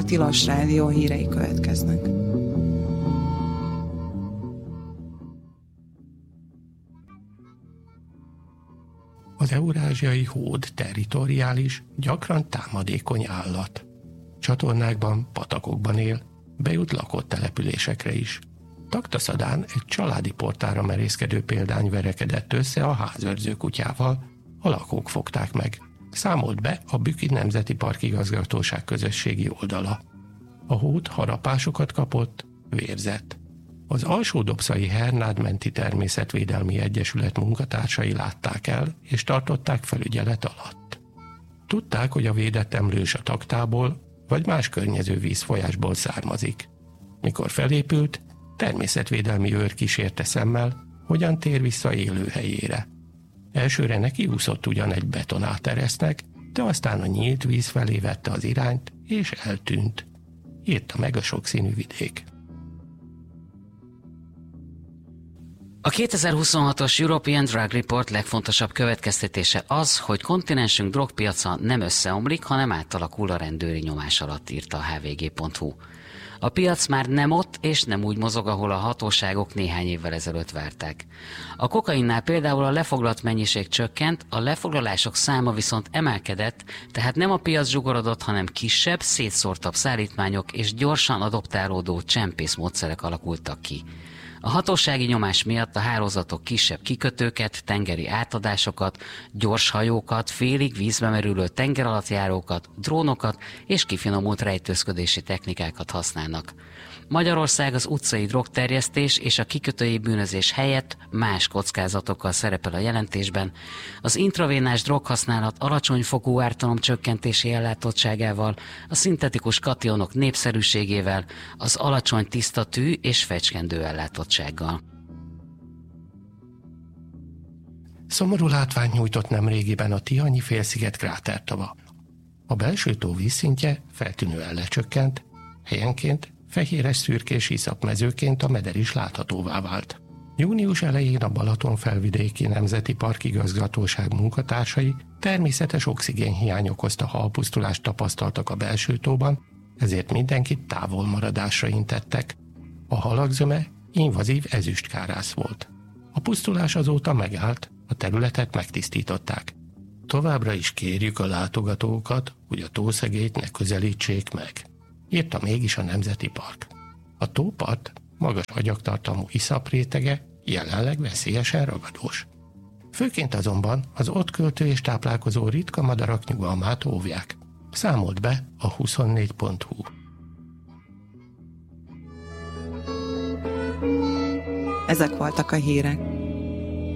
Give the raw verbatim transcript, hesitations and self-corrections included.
Tilos Rádió hírei következnek. Az eurázsiai hód territoriális, gyakran támadékony állat. Csatornákban, patakokban él, bejut lakott településekre is. Taktaszadán egy családi portára merészkedő példány verekedett össze a házőrző kutyával, a lakók fogták meg. Számolt be a Büki Nemzeti Park Igazgatóság közösségi oldala. A hód harapásokat kapott, vérzett. Az Alsó-Dobszai Hernád Menti Természetvédelmi Egyesület munkatársai látták el, és tartották felügyelet alatt. Tudták, hogy a védett emlős a taktából, vagy más környező vízfolyásból származik. Mikor felépült, természetvédelmi őr kísérte szemmel, hogyan tér vissza élőhelyére. Elsőre nekiúszott ugyan egy betonáteresznek, de aztán a nyílt víz felé vette az irányt, és eltűnt. Írta meg a sokszínű vidék. A kétezer-huszonhatos European Drug Report legfontosabb következtetése az, hogy kontinensünk drogpiaca nem összeomlik, hanem átalakul a rendőri nyomás alatt, írta a há vé gé pont hú. A piac már nem ott és nem úgy mozog, ahol a hatóságok néhány évvel ezelőtt várták. A kokainnál például a lefoglalt mennyiség csökkent, a lefoglalások száma viszont emelkedett, tehát nem a piac zsugorodott, hanem kisebb, szétszórtabb szállítmányok és gyorsan adoptálódó csempészmódszerek alakultak ki. A hatósági nyomás miatt a hálózatok kisebb kikötőket, tengeri átadásokat, gyors hajókat, félig vízbe merülő tengeralattjárókat, drónokat és kifinomult rejtőzködési technikákat használnak. Magyarország az utcai drogterjesztés és a kikötői bűnözés helyett más kockázatokkal szerepel a jelentésben. Az intravénás droghasználat alacsony fokú ártalomcsökkentési ellátottságával, a szintetikus kationok népszerűségével, az alacsony tiszta tű és fecskendő ellátottsággal. Szomorú látványt nyújtott nemrégiben a Tihanyi félsziget krátertava. A belső tó vízszintje feltűnően lecsökkent, helyenként fehéres szürkés iszapmezőként a meder is láthatóvá vált. Június elején a Balatonfelvidéki Nemzeti Park Igazgatóság munkatársai természetes oxigénhiány okozta halpusztulást tapasztaltak a belső tóban, ezért mindenkit távolmaradásra intettek. A halak zöme invazív ezüstkárász volt. A pusztulás azóta megállt, a területet megtisztították. Továbbra is kérjük a látogatókat, hogy a tószegélyt ne közelítsék meg, írta mégis a Nemzeti Park. A tópart magas agyagtartalmú iszaprétege jelenleg veszélyesen ragadós. Főként azonban az ott költő és táplálkozó ritka madarak nyugalmát óvják, számolt be a huszonnégy pont hú. Ezek voltak a hírek.